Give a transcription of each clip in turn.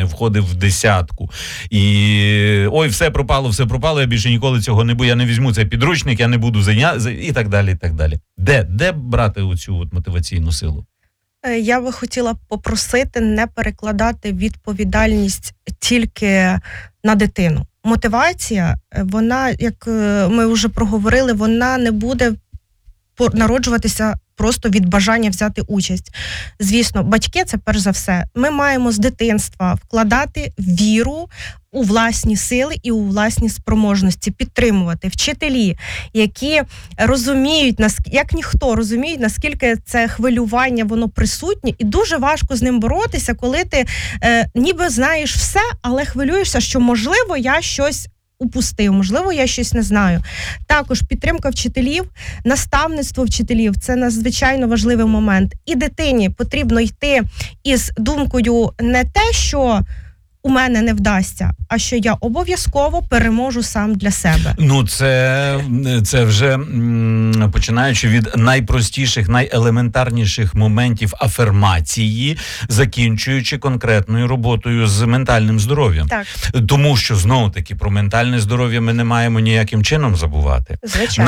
не входив в десятку. І ой, все пропало, я більше ніколи цього не буду, я не візьму цей підручник, я не буду і так далі, і так далі. Де брати оцю от мотиваційну силу? Я би хотіла попросити не перекладати відповідальність тільки на дитину. Мотивація, вона, як ми вже проговорили, вона не буде народжуватися просто від бажання взяти участь. Звісно, батьки – це перш за все. Ми маємо з дитинства вкладати віру у власні сили і у власні спроможності, підтримувати. Вчителі, які розуміють, як ніхто розуміють, наскільки це хвилювання, воно присутнє, і дуже важко з ним боротися, коли ти ніби знаєш все, але хвилюєшся, що, можливо, я щось упустив, можливо, я щось не знаю. Також підтримка вчителів, наставництво вчителів – це надзвичайно важливий момент. І дитині потрібно йти із думкою не те, що у мене не вдасться, а що я обов'язково переможу сам для себе. Ну, це вже починаючи від найпростіших, найелементарніших моментів афермації, закінчуючи конкретною роботою з ментальним здоров'ям. Так. Тому що, знову-таки, про ментальне здоров'я ми не маємо ніяким чином забувати. Звичайно.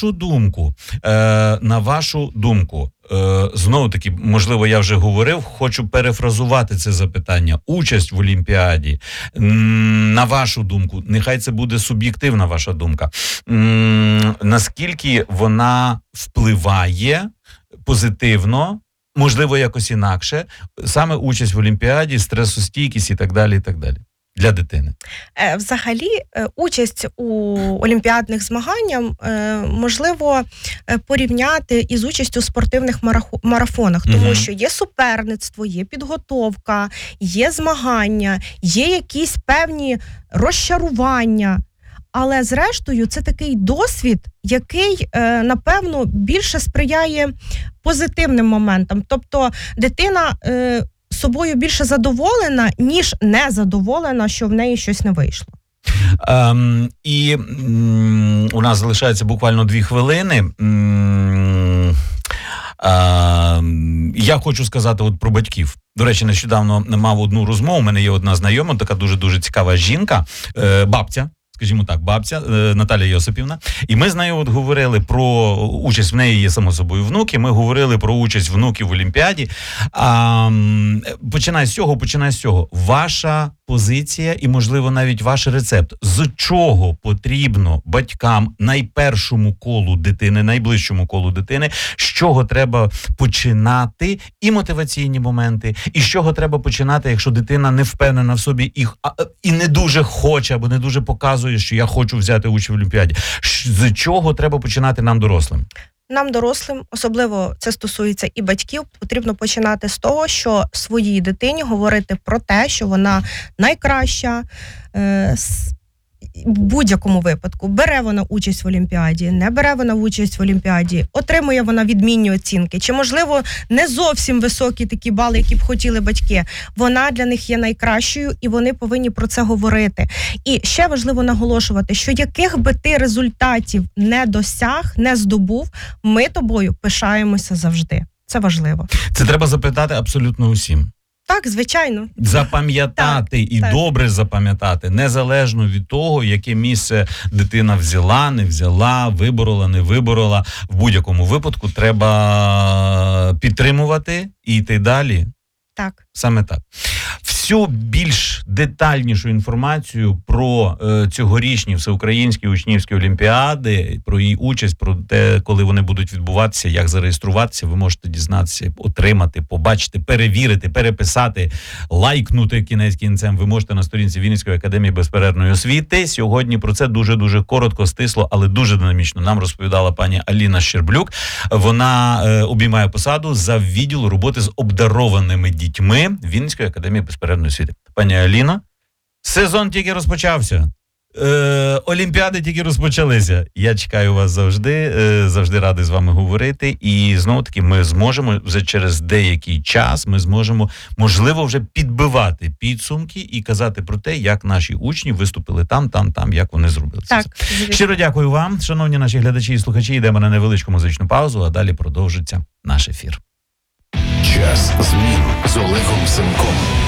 На вашу думку, знову-таки, можливо, я вже говорив, хочу перефразувати це запитання. Участь в Олімпіаді, на вашу думку, нехай це буде суб'єктивна ваша думка, наскільки вона впливає позитивно, можливо, якось інакше, саме участь в Олімпіаді, стресостійкість і так далі, і так далі. Для дитини. Взагалі, участь у олімпіадних змаганнях можливо порівняти із участю у спортивних марафонах, тому що є суперництво, є підготовка, є змагання, є якісь певні розчарування. Але зрештою це такий досвід, який, напевно, більше сприяє позитивним моментам. Тобто дитина собою більше задоволена, ніж не задоволена, що в неї щось не вийшло. І у нас залишається буквально 2 хвилини. Я хочу сказати от про батьків. До речі, нещодавно мав одну розмову, у мене є одна знайома, така дуже-дуже цікава жінка, бабця. Скажімо так, бабця Наталія Йосипівна. І ми з нею от говорили про участь, в неї є, само собою, внуки, ми говорили про участь внуків в Олімпіаді. Починай з цього. Ваша позиція і, можливо, навіть ваш рецепт. З чого потрібно батькам найпершому колу дитини, найближчому колу дитини, з чого треба починати і мотиваційні моменти, і з чого треба починати, якщо дитина не впевнена в собі і не дуже хоче, або не дуже показує, що я хочу взяти участь в Олімпіаді. З чого треба починати нам, дорослим? Нам, дорослим, особливо це стосується і батьків, потрібно починати з того, що своїй дитині говорити про те, що вона найкраща, в будь-якому випадку. Бере вона участь в Олімпіаді, не бере вона участь в Олімпіаді, отримує вона відмінні оцінки, чи, можливо, не зовсім високі такі бали, які б хотіли батьки. Вона для них є найкращою, і вони повинні про це говорити. І ще важливо наголошувати, що яких би ти результатів не досяг, не здобув, ми тобою пишаємося завжди. Це важливо. Це треба запитати абсолютно усім. Так, звичайно. Запам'ятати і добре запам'ятати, незалежно від того, яке місце дитина взяла, не взяла, виборола, не виборола. В будь-якому випадку треба підтримувати і йти далі. Так. Саме так. Всю більш детальнішу інформацію про цьогорічні всеукраїнські учнівські олімпіади, про її участь, про те, коли вони будуть відбуватися, як зареєструватися, ви можете дізнатися, отримати, побачити, перевірити, переписати, лайкнути кінець кінцем. Ви можете на сторінці Вінницької академії безперервної освіти. Сьогодні про це дуже-дуже коротко, стисло, але дуже динамічно нам розповідала пані Аліна Щерблюк. Вона обіймає посаду за відділ роботи з обдарованими дітьми Вінницької академії безперервної освіти. Пані Аліно, сезон тільки розпочався. Олімпіади тільки розпочалися. Я чекаю вас завжди радий з вами говорити. І знову-таки ми зможемо вже через деякий час, можливо, вже підбивати підсумки і казати про те, як наші учні виступили там, як вони зробили це. Так, щиро дякую вам, шановні наші глядачі і слухачі. Йдемо на невеличку музичну паузу, а далі продовжиться наш ефір. Час змін з Олегом Семком.